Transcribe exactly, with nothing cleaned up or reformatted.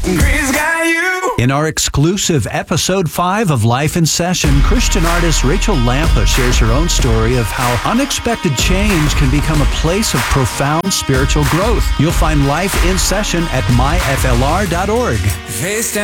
Grace got you. In our exclusive episode five of Life in Session, Christian artist Rachel Lampa shares her own story of how unexpected change can become a place of profound spiritual growth. You'll find Life in Session at my f l r dot org. Face down.